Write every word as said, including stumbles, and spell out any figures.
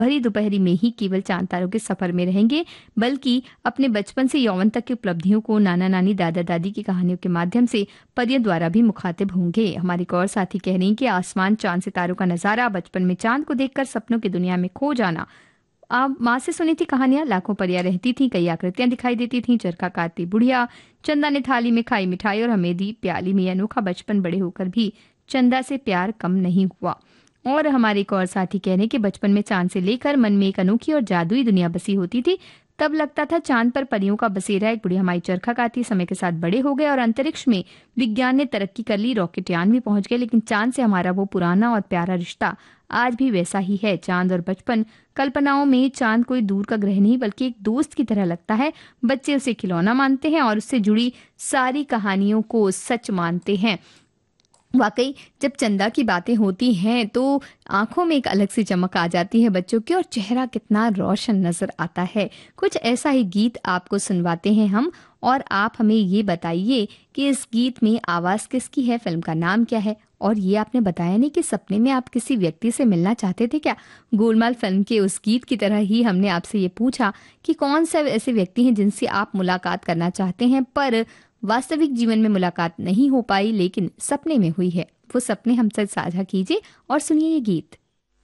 भरी दोपहरी में ही केवल चांद तारों के सफर में रहेंगे, बल्कि अपने बचपन से यौवन तक की उपलब्धियों को नाना नानी दादा दादी की कहानियों के माध्यम से परियों द्वारा भी मुखातिब होंगे। हमारी एक और साथी कह रही हैं कि आसमान, चांद, सितारों का नजारा, बचपन में चांद को देखकर सपनों की दुनिया में खो जाना। आप माँ से सुनी थी कहानियां, लाखों परियां रहती थी, कई आकृतियां दिखाई देती थी, चरखा काटती बुढ़िया, चंदा ने थाली में खाई मिठाई और हमें दी प्याली में। अनोखा बचपन, बड़े होकर भी चंदा से प्यार कम नहीं हुआ। और हमारे एक और साथी कह रहे हैं कि बचपन में चांद से लेकर मन में एक अनोखी और जादुई दुनिया बसी होती थी। तब लगता था चांद पर परियों का बसेरा। एक बुढ़िया माई चरखा काती, समय के साथ बड़े हो गए और अंतरिक्ष में विज्ञान ने तरक्की कर ली, रॉकेटयान भी पहुंच गए, लेकिन चांद से हमारा वो पुराना और प्यारा रिश्ता आज भी वैसा ही है। चांद और बचपन, कल्पनाओं में चांद कोई दूर का ग्रह नहीं बल्कि एक दोस्त की तरह लगता है। बच्चे उसे खिलौना मानते हैं और उससे जुड़ी सारी कहानियों को सच मानते हैं। वाकई जब चंदा की बातें होती हैं तो आंखों में एक अलग सी चमक आ जाती है बच्चों की, और चेहरा कितना रोशन नजर आता है। कुछ ऐसा ही गीत आपको सुनवाते हैं हम, और आप हमें ये बताइए कि इस गीत में आवाज किसकी है, फिल्म का नाम क्या है। और ये आपने बताया नहीं कि सपने में आप किसी व्यक्ति से मिलना चाहते थे क्या। गोलमाल फिल्म के उस गीत की तरह ही हमने आपसे ये पूछा कि कौन से ऐसे व्यक्ति हैं जिनसे आप मुलाकात करना चाहते हैं, पर वास्तविक जीवन में मुलाकात नहीं हो पाई, लेकिन सपने में हुई है। वो सपने हमसे साझा कीजिए और सुनिए ये गीत।